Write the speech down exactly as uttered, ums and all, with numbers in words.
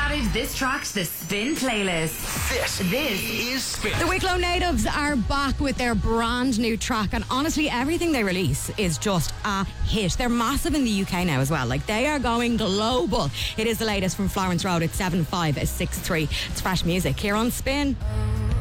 added this track to the Spin playlist. This, this is Spin. The Wicklow Natives are back with their brand new track, and honestly, everything they release is just a hit. They're massive in the U K now as well. Like, they are going global. It is the latest from Florence Road at seven five six three. It's fresh music here on Spin.